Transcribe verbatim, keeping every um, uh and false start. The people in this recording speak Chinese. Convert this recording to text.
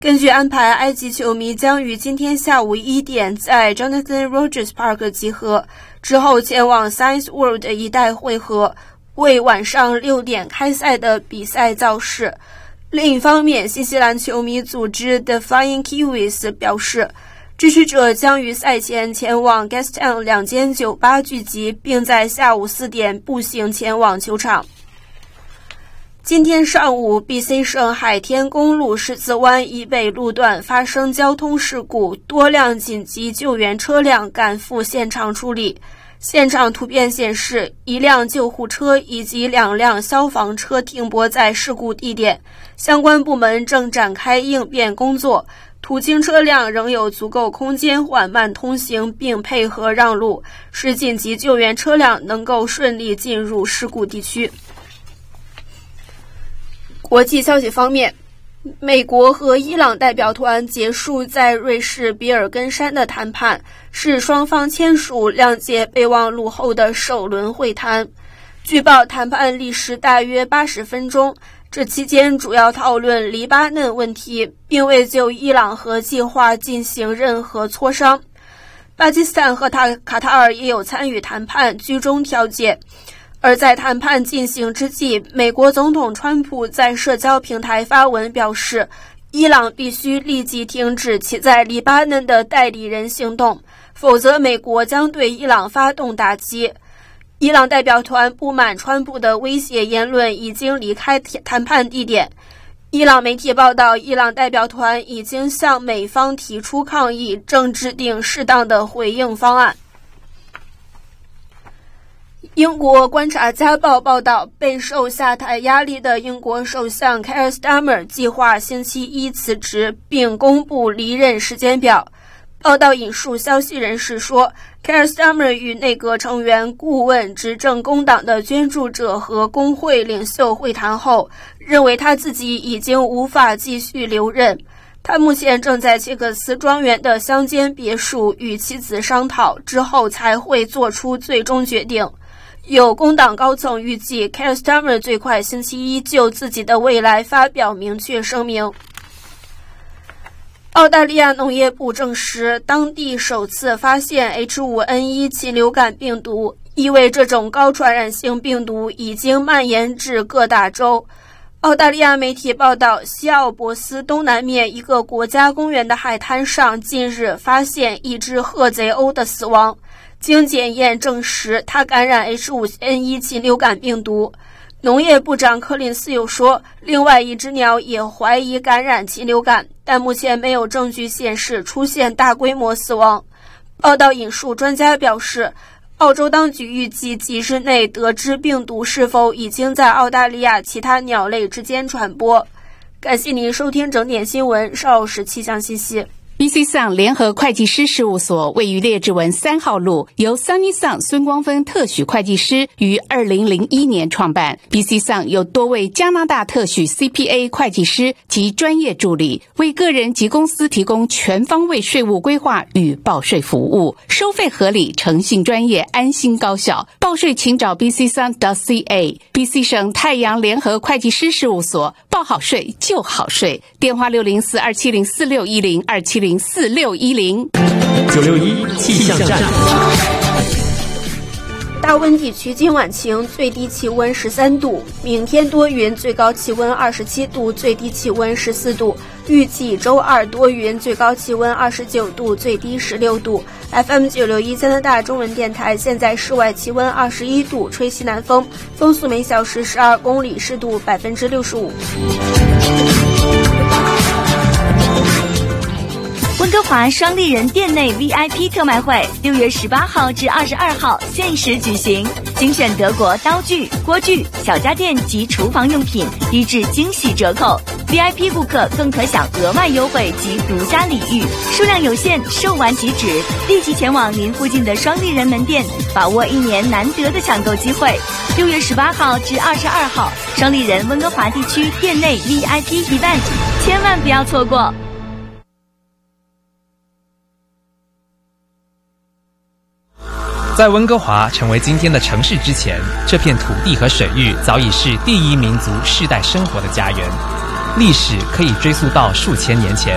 根据安排，埃及球迷将于今天下午一点在 Jonathan Rogers Park 集合，之后前往 Science World 一带汇合，为晚上六点开赛的比赛造势。另一方面，新西兰球迷组织 The Flying Kiwis 表示，支持者将于赛前前往 Gastown 两间酒吧聚集，并在下午四点步行前往球场。今天上午 B C 省海天公路狮子湾以北路段发生交通事故，多辆紧急救援车辆赶赴现场处理。现场图片显示，一辆救护车以及两辆消防车停泊在事故地点，相关部门正展开应变工作。途经车辆仍有足够空间缓慢通行并配合让路，使紧急救援车辆能够顺利进入事故地区。国际消息方面，美国和伊朗代表团结束在瑞士比尔根山的谈判，是双方签署谅解备忘录后的首轮会谈。据报，谈判历时大约八十分钟，这期间主要讨论黎巴嫩问题，并未就伊朗核计划进行任何磋商。巴基斯坦和塔卡塔尔也有参与谈判，居中调解。而在谈判进行之际，美国总统川普在社交平台发文表示，伊朗必须立即停止其在黎巴嫩的代理人行动，否则美国将对伊朗发动打击。伊朗代表团不满川普的威胁言论，已经离开谈判地点。伊朗媒体报道，伊朗代表团已经向美方提出抗议，正制定适当的回应方案。英国观察家报报道，备受下台压力的英国首相凯尔斯达默计划星期一辞职，并公布离任时间表。报道引述消息人士说，凯尔斯达默与内阁成员、顾问、执政工党的捐助者和工会领袖会谈后，认为他自己已经无法继续留任。他目前正在切克斯庄园的乡间别墅与妻子商讨，之后才会做出最终决定。有工党高层预计，凯尔斯达默最快星期一就自己的未来发表明确声明。澳大利亚农业部证实，当地首次发现 H 五 N 一 禽流感病毒，意味这种高传染性病毒已经蔓延至各大洲。澳大利亚媒体报道，西奥博斯东南面一个国家公园的海滩上近日发现一只褐贼鸥的死亡。经检验证实，它感染 H 五 N 一 禽流感病毒。农业部长柯林斯又说，另外一只鸟也怀疑感染禽流感，但目前没有证据显示出现大规模死亡。报道引述专家表示，澳洲当局预计几日内得知病毒是否已经在澳大利亚其他鸟类之间传播。感谢您收听整点新闻，稍时气象信息。 B C Sun 联合会计师事务所位于列治文三号路，由 Sunny Sun 孙光芬特许会计师于二零零一年创办。B C Sun 有多位加拿大特许 C P A 会计师及专业助理，为个人及公司提供全方位税务规划与报税服务，收费合理，诚信专业，安心高效。报税请找 B C Sun 点 C A。 B C 省太阳联合会计师事务所，报好税就好税。电话六零四二七零四六一零二七零四六一零。 九六一气象站。 大温地区今晚晴，最低气温十三度，明天多云，最高气温二十七度，最低气温十四度。预计周二多云，最高气温二十九度，最低十六度。F M 九六一加拿大中文电台，现在室外气温二十一度，吹西南风，风速每小时十二公里，湿度百分之六十五。 温哥华双立人店内 V I P 特卖会六月十八号至二十二号限时举行，精选德国刀具、锅具、小家电及厨房用品一致惊喜折扣。V I P 顾客更可享额外优惠及独家礼遇，数量有限，售完即止，立即前往您附近的双立人门店，把握一年难得的抢购机会。六月十八号至二十二号，双立人温哥华地区店内 V I P event， 千万不要错过。 在温哥华成为今天的城市之前，这片土地和水域早已是第一民族世代生活的家园，历史可以追溯到数千年前。